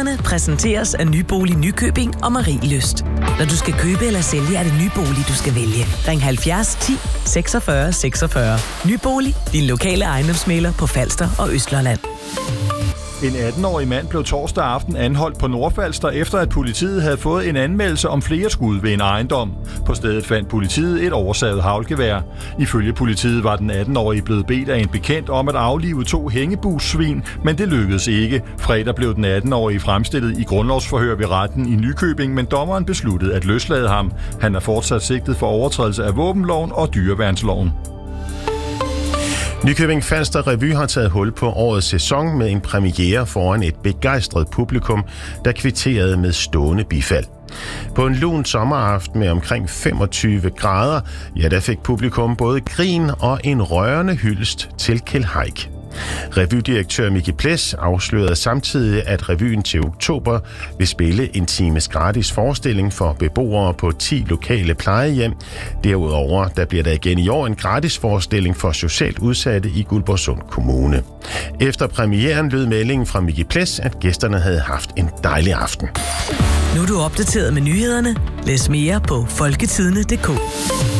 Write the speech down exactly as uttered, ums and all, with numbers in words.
Nyhederne præsenteres af Nybolig Nykøbing og Marielyst. Når du skal købe eller sælge, er det Nybolig, du skal vælge. Ring halvfjerds ti seksogfyrre seksogfyrre. Nybolig, din lokale ejendomsmægler på Falster og Østlandet. En atten-årig mand blev torsdag aften anholdt på Nordfalster, efter at politiet havde fået en anmeldelse om flere skud ved en ejendom. På stedet fandt politiet et oversavet haglgevær. Ifølge politiet var den atten-årige blevet bedt af en bekendt om at aflive to hængebussvin, men det lykkedes ikke. Fredag blev den atten-årige fremstillet i grundlovsforhør ved retten i Nykøbing, men dommeren besluttede at løslade ham. Han er fortsat sigtet for overtrædelse af våbenloven og dyreværnsloven. Nykøbing Falster Revy har taget hul på årets sæson med en premiere foran et begejstret publikum, der kvitterede med stående bifald. På en lun sommeraften med omkring femogtyve grader, ja, der fik publikum både grin og en rørende hyldest til Kjeld Haik. Revydirektør Micke Ples afslørede samtidig, at revyen til oktober vil spille en times gratis forestilling for beboere på ti lokale plejehjem. Derudover der bliver der igen i år en gratis forestilling for socialt udsatte i Guldborgsund Kommune. Efter premieren lød meldingen fra Micke Ples, at gæsterne havde haft en dejlig aften. Nu er du opdateret med nyhederne. Læs mere på folketidene punktum d k.